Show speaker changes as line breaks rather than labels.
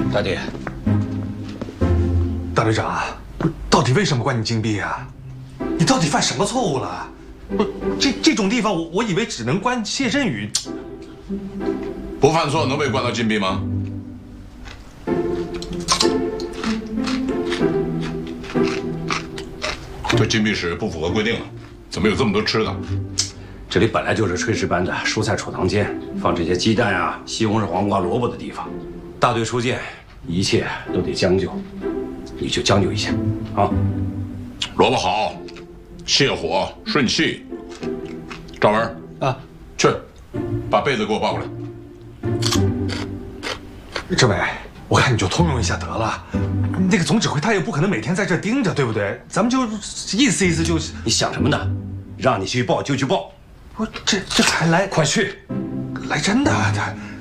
大弟，
大队长，到底为什么关你禁闭啊？你到底犯什么错误了？不，这种地方我以为只能关谢振宇。
不犯错能被关到禁闭吗？这禁闭室不符合规定啊！怎么有这么多吃的？
这里本来就是炊事班的蔬菜储藏间，放这些鸡蛋啊、西红柿、黄瓜、萝卜的地方。大队初见，一切都得将就，你就将就一下，啊。
萝卜好，泻火顺气。赵文
啊，
去，把被子给我抱过来。
政委，我看你就通融一下得了。那个总指挥他也不可能每天在这盯着，对不对？咱们就意思意思就。
你想什么呢？让你去报就去报。
我这才来，
快去！
来真的，他。